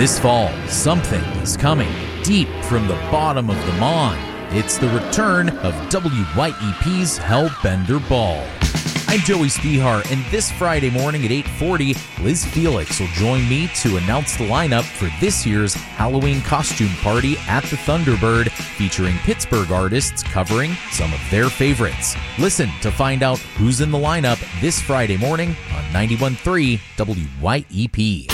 This fall, something is coming deep from the bottom of the Mon. It's the return of WYEP's Hellbender Ball. I'm Joey Spihar, and this Friday morning at 8:40, Liz Felix will join me to announce the lineup for this year's Halloween costume party at the Thunderbird, featuring Pittsburgh artists covering some of their favorites. Listen to find out who's in the lineup this Friday morning on 91.3 WYEP.